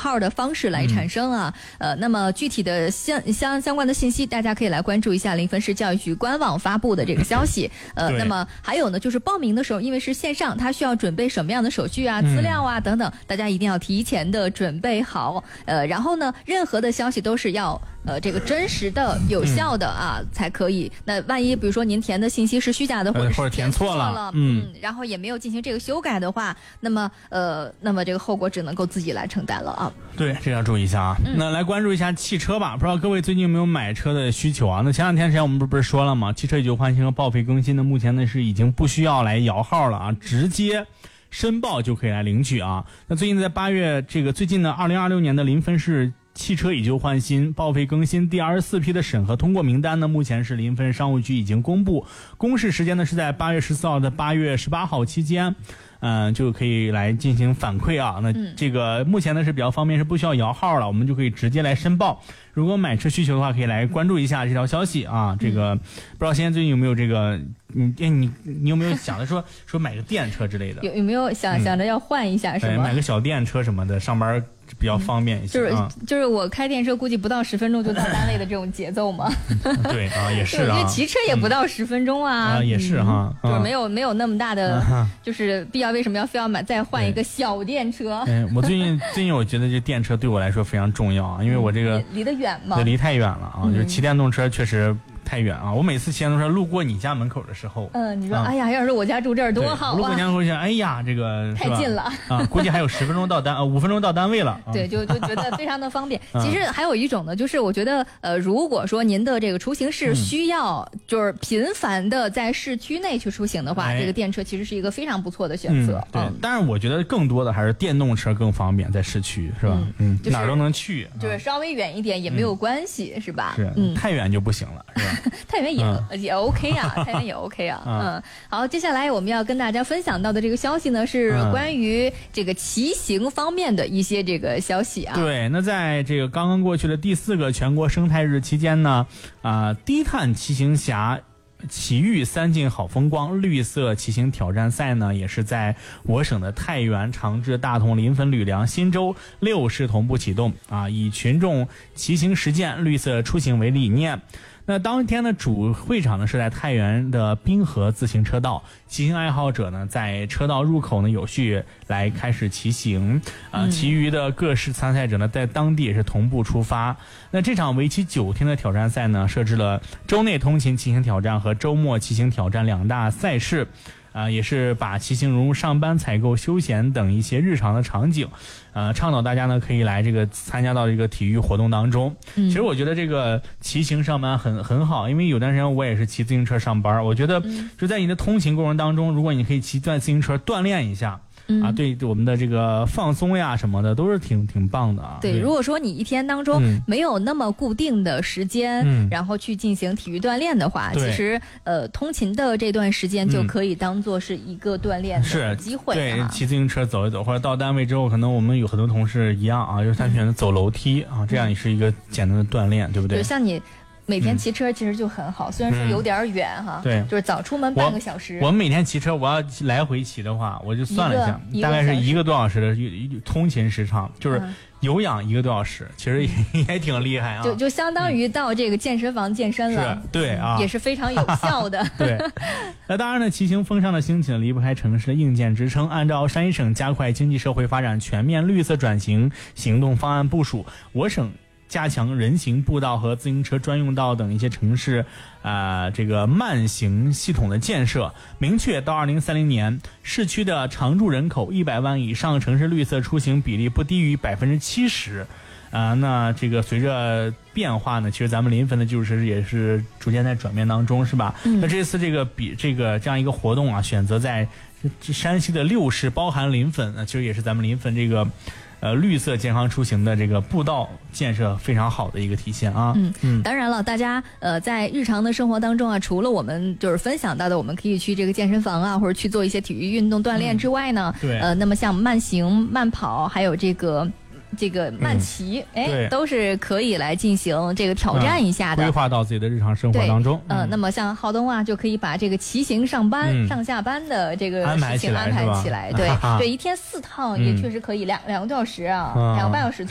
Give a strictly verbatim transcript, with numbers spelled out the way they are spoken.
号的方式来产生啊。嗯、呃，那么具体的相相相关的信息，大家可以来关注一下临汾市教育局官网发布的这个消息。呃，那么还有呢，就是报名的时候，因为是线上，它需要准备什么样的手续啊、资料啊、嗯、等等，大家一定要提前的准备好。呃，然后呢，任何的消息都是要呃这个真实的、有效的啊、嗯、才可以。那万一比如说您填的信息是虚假的，或者是或者填错了， 了嗯，嗯，然后也没有进行这个修改的话，那么呃，那么这个后果只能够自己来承担了啊。 对，这要注意一下啊。嗯、那来关注一下汽车吧，不知道各位最近有没有买车的需求啊？那前两天时间我们不是说了吗？汽车以旧换新和报废更新呢，目前呢是已经不需要来摇号了啊，直接申报就可以来领取啊。那最近在八月这个最近的二零二六年的临汾市汽车以旧换新、报废更新第二十四批的审核通过名单呢，目前是临汾商务局已经公布，公示时间呢是在八月十四号到八月十八号期间。嗯、呃，就可以来进行反馈啊。那这个目前呢是比较方便，是不需要摇号了，我们就可以直接来申报。如果买车需求的话，可以来关注一下这条消息啊。这个不知道现在最近有没有这个，你你你有没有想着说说买个电车之类的？ 有有没有想、嗯、想着要换一下是吗？ 买个小电车什么的，上班比较方便一些。 就是、 啊、 就是我开电车估计不到十分钟就到单位的这种节奏嘛。 对啊，也是啊。 因为骑车也不到十分钟啊。 嗯、啊，也是哈、 嗯，就是没有没有那么大的，就是必要。为什么要非要买再换一个小电车？ 嗯，我最近最近我觉得这电车对我来说非常重要啊，因为我这个、 嗯、离得远嘛， 离太远了啊，嗯、就是骑电动车确实太远啊！我每次骑电动车路过你家门口的时候， 嗯，你说、 啊、 哎呀，要是我家住这儿多好啊！ 路过家门口想，哎呀，这个太近了啊，估计还有十分钟到单，呃，五分钟到单位了。 对，就就觉得非常的方便。其实还有一种呢，就是我觉得，呃，如果说您的这个出行是需要就是频繁的在市区内去出行的话， 哎、 这个电车其实是一个非常不错的选择。 嗯、对、嗯，但是我觉得更多的还是电动车更方便，在市区是吧？嗯，嗯就是、哪儿都能去， 就是稍微远一点也没有关系，嗯、是吧？ 是，嗯，太远就不行了，是吧？ 太远也、嗯、也 OK 啊，太远也 OK 啊。嗯，好，接下来我们要跟大家分享到的这个消息呢，是关于这个骑行方面的一些这个消息啊。 对，那在这个刚刚过去的第四个全国生态日期间呢，啊、呃，低碳骑行峡奇遇三径好风光绿色骑行挑战赛呢，也是在我省的太原、长治、大同、临汾、吕梁、忻州六市同步启动啊，以群众骑行实践绿色出行为理念。那当天的主会场呢是在太原的滨河自行车道，骑行爱好者呢在车道入口呢有序来开始骑行啊、呃，其余的各市参赛者呢在当地也是同步出发。那这场为期九天的挑战赛呢，设置了周内通勤骑行挑战和周末骑行挑战两大赛事。啊、呃，也是把骑行融入上班、采购、休闲等一些日常的场景，呃，倡导大家呢可以来这个参加到这个体育活动当中。嗯、其实我觉得这个骑行上班很很好，因为有段时间我也是骑自行车上班，我觉得就在你的通勤过程当中，如果你可以骑段自行车锻炼一下。啊，对我们的这个放松呀什么的都是挺挺棒的啊。 对，如果说你一天当中没有那么固定的时间，嗯、然后去进行体育锻炼的话，其实呃通勤的这段时间就可以当做是一个锻炼的机会、啊。 对，骑自行车走一走，或者到单位之后，可能我们有很多同事一样啊，就是他选择走楼梯啊，这样也是一个简单的锻炼，对不对？ 对，像你。每天骑车其实就很好，嗯、虽然说有点远哈， 对， 就是早出门半个小时。 我, 我每天骑车，我要来回骑的话，我就算了一下，一大概是一个多小时的通勤时长，就是有氧一个多小时，其实 也,、嗯、也挺厉害啊。 就就相当于到这个健身房健身了， 是对啊， 也是非常有效的。 对，那当然呢，骑行风尚的兴起呢，离不开城市的硬件支撑。按照山西省加快经济社会发展全面绿色转型行动方案部署，我省加强人行步道和自行车专用道等一些城市，呃，这个慢行系统的建设，明确到二零三零年，市区的常住人口一百万以上城市绿色出行比例不低于百分之七十。啊，那这个随着变化呢，其实咱们临汾的基础设施也是逐渐在转变当中，是吧？嗯、那这次这个比这个这样一个活动啊，选择在山西的六市，包含临汾，那其实也是咱们临汾这个。呃，绿色健康出行的这个步道建设非常好的一个体现啊。 嗯嗯，当然了，大家呃在日常的生活当中啊，除了我们就是分享到的，我们可以去这个健身房啊，或者去做一些体育运动锻炼之外呢， 嗯、对， 呃，那么像慢行、慢跑，还有这个。这个慢骑，哎、嗯，都是可以来进行这个挑战一下的， 规、嗯、划到自己的日常生活当中。 嗯、呃，那么像浩东啊，就可以把这个骑行上班、嗯、上下班的这个事情安排起来，对对，一天四趟也确实可以两两个多小时啊，两、嗯、个半小时。